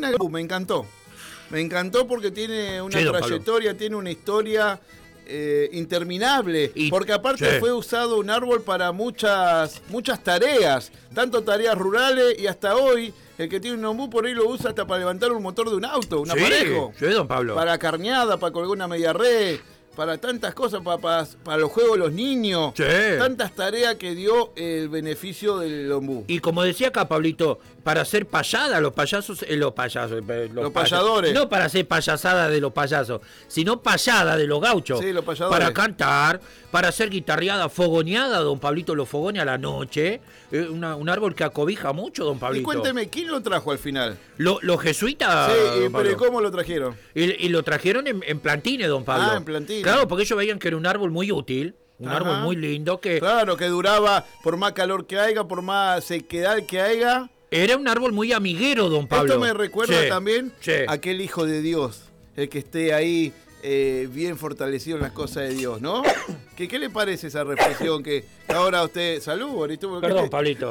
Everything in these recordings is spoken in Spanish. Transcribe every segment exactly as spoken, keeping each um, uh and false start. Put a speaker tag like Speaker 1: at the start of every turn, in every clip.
Speaker 1: una... Me encantó. Me encantó porque tiene una
Speaker 2: Sí, don
Speaker 1: trayectoria,
Speaker 2: Pablo.
Speaker 1: tiene una historia eh, interminable.
Speaker 2: Y-
Speaker 1: porque aparte
Speaker 2: sí.
Speaker 1: fue usado un árbol para muchas, muchas tareas. Tanto tareas rurales y hasta hoy, el que tiene un ombú por ahí lo usa hasta para levantar un motor de un auto, un
Speaker 2: Sí,
Speaker 1: aparejo.
Speaker 2: sí, don Pablo.
Speaker 1: Para carneada, para colgar una media red, para tantas cosas, para, para, para los juegos de los niños.
Speaker 2: Sí.
Speaker 1: Tantas tareas que dio el beneficio del ombú.
Speaker 2: Y como decía acá, Pablito, para hacer payada, los payasos, eh, los payasos, eh,
Speaker 1: Los
Speaker 2: paya-
Speaker 1: payadores.
Speaker 2: No para hacer payasada de los payasos, sino payada de los gauchos.
Speaker 1: Sí, los payadores.
Speaker 2: Para cantar, para hacer guitarreada, fogoneada, don Pablito lo fogone a la noche. Eh, una- un árbol que acobija mucho, don
Speaker 1: Y
Speaker 2: Pablito.
Speaker 1: cuénteme, ¿quién lo trajo al final?
Speaker 2: Lo- los jesuitas.
Speaker 1: sí,
Speaker 2: don
Speaker 1: eh, pero ¿y
Speaker 2: Pablo.
Speaker 1: cómo lo trajeron?
Speaker 2: Y, y lo trajeron en, en plantines, don Pablo.
Speaker 1: Ah, en plantines.
Speaker 2: Claro, porque ellos veían que era un árbol muy útil, un
Speaker 1: Ajá.
Speaker 2: árbol muy lindo, que
Speaker 1: Claro, que duraba por más calor que haya, por más sequedad que haya.
Speaker 2: era un árbol muy amiguero, don Pablo.
Speaker 1: Esto me recuerda
Speaker 2: Sí,
Speaker 1: también
Speaker 2: sí.
Speaker 1: a aquel hijo de Dios, el que esté ahí eh, bien fortalecido en las cosas de Dios, ¿no? ¿Qué, ¿Qué le parece esa reflexión que ahora usted... Salud, Borito.
Speaker 2: Perdón, Pablito.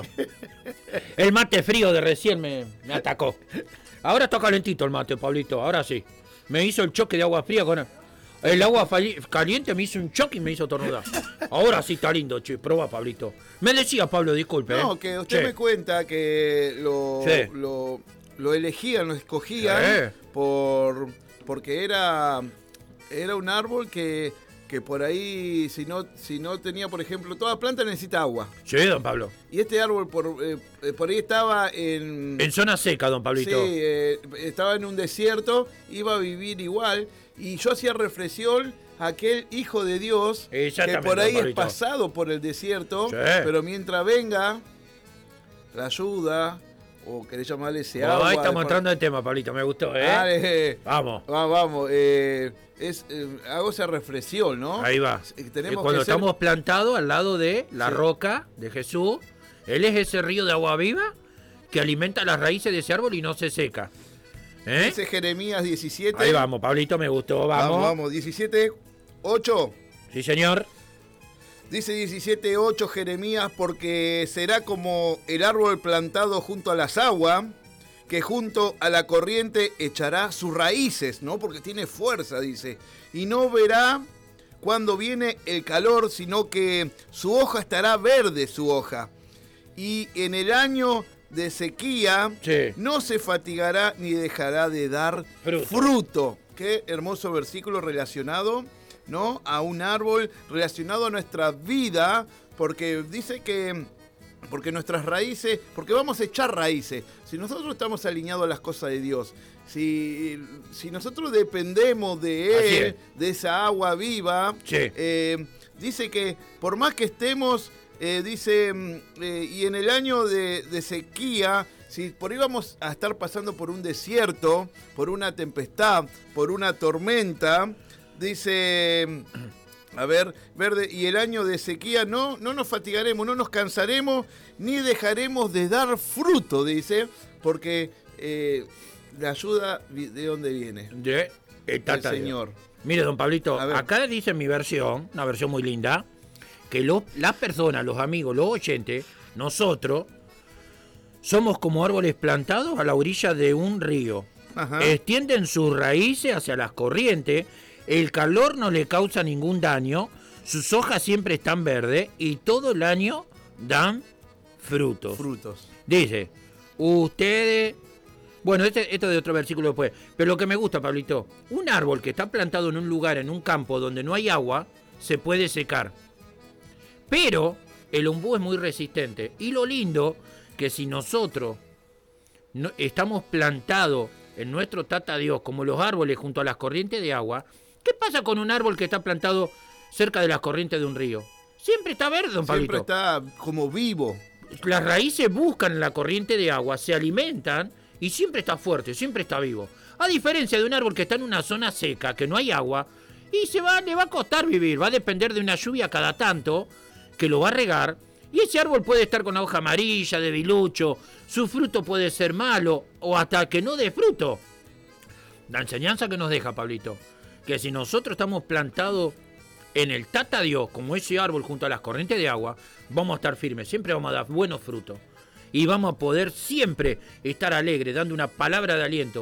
Speaker 2: El mate frío de recién me, me atacó. Ahora está calentito el mate, Pablito, ahora sí. Me hizo el choque de agua fría con... El agua falli- caliente me hizo un choque y me hizo tornudar. Ahora sí está lindo, che. Proba, Pablito. Me decía, Pablo, disculpe.
Speaker 1: No,
Speaker 2: ¿eh?
Speaker 1: que usted
Speaker 2: Che.
Speaker 1: me cuenta que lo,
Speaker 2: Sí.
Speaker 1: lo, lo elegían, lo escogían
Speaker 2: Sí.
Speaker 1: por porque era, era un árbol que, que por ahí, si no, si no tenía, por ejemplo, toda planta necesita agua.
Speaker 2: Sí, don Pablo.
Speaker 1: Y este árbol por, eh, eh, por ahí estaba en...
Speaker 2: En zona seca, don
Speaker 1: Sí,
Speaker 2: Pablito.
Speaker 1: eh, estaba en un desierto, iba a vivir igual. Y yo hacía reflexión a aquel hijo de Dios que
Speaker 2: Exactamente,
Speaker 1: por ahí
Speaker 2: don
Speaker 1: es
Speaker 2: Pablito.
Speaker 1: pasado por el desierto,
Speaker 2: Sí.
Speaker 1: pero mientras venga la ayuda, o querés llamarle ese
Speaker 2: Oh,
Speaker 1: agua...
Speaker 2: ahí estamos
Speaker 1: de-
Speaker 2: entrando en tema, Pablito. Me gustó, ¿eh?
Speaker 1: Dale.
Speaker 2: Vamos.
Speaker 1: Va- vamos, eh, es, eh, hago esa reflexión, ¿no?
Speaker 2: Ahí va.
Speaker 1: Eh,
Speaker 2: Eh,
Speaker 1: Tenemos
Speaker 2: Cuando
Speaker 1: que ser-
Speaker 2: estamos plantados al lado de la
Speaker 1: Sí.
Speaker 2: roca de Jesús, Él es ese río de agua viva que alimenta las raíces de ese árbol y no se seca. ¿Eh?
Speaker 1: Dice Jeremías diecisiete.
Speaker 2: Ahí vamos, Pablito, me gustó, vamos.
Speaker 1: Vamos, vamos, diecisiete, ocho.
Speaker 2: Sí, señor.
Speaker 1: Dice diecisiete ocho Jeremías, porque será como el árbol plantado junto a las aguas, que junto a la corriente echará sus raíces, ¿no? Porque tiene fuerza, dice. Y no verá cuando viene el calor, sino que su hoja estará verde, su hoja. Y en el año de sequía
Speaker 2: Sí.
Speaker 1: no se fatigará ni dejará de dar
Speaker 2: Fruto.
Speaker 1: fruto. Qué hermoso versículo relacionado, ¿no? A un árbol, relacionado a nuestra vida, porque dice que, porque nuestras raíces, porque vamos a echar raíces. Si nosotros estamos alineados a las cosas de Dios, si, si nosotros dependemos de
Speaker 2: Así
Speaker 1: Él,
Speaker 2: es.
Speaker 1: de esa agua viva,
Speaker 2: Sí.
Speaker 1: eh, dice que por más que estemos, eh, dice, mm, eh, y en el año de, de sequía, si por ahí vamos a estar pasando por un desierto, por una tempestad, por una tormenta, dice, a ver, verde, y el año de sequía no, no nos fatigaremos, no nos cansaremos, ni dejaremos de dar fruto, dice, porque eh, la ayuda, ¿de dónde viene?
Speaker 2: De el
Speaker 1: Del
Speaker 2: Tata Dios.
Speaker 1: Señor.
Speaker 2: Mire, don Pablito,
Speaker 1: A ver.
Speaker 2: acá dice en mi versión, una versión muy linda, que los, las personas, los amigos, los oyentes, nosotros, somos como árboles plantados a la orilla de un río.
Speaker 1: Ajá.
Speaker 2: Extienden sus raíces hacia las corrientes, el calor no le causa ningún daño, sus hojas siempre están verdes y todo el año dan frutos.
Speaker 1: Frutos.
Speaker 2: Dice, ustedes... Bueno, este, esto de otro versículo después. Pero lo que me gusta, Pablito, un árbol que está plantado en un lugar, en un campo donde no hay agua, se puede secar. Pero el ombú es muy resistente. Y lo lindo, que si nosotros no, estamos plantados en nuestro tata Dios, como los árboles junto a las corrientes de agua, ¿qué pasa con un árbol que está plantado cerca de las corrientes de un río? Siempre está verde, don Pablito.
Speaker 1: Siempre está como vivo.
Speaker 2: Las raíces buscan la corriente de agua, se alimentan y siempre está fuerte, siempre está vivo. A diferencia de un árbol que está en una zona seca, que no hay agua, y se va, le va a costar vivir, va a depender de una lluvia cada tanto, que lo va a regar, y ese árbol puede estar con la hoja amarilla, debilucho, su fruto puede ser malo, o hasta que no dé fruto. La enseñanza que nos deja, Pablito, que si nosotros estamos plantados en el tata Dios, como ese árbol junto a las corrientes de agua, vamos a estar firmes, siempre vamos a dar buenos frutos. Y vamos a poder siempre estar alegres, dando una palabra de aliento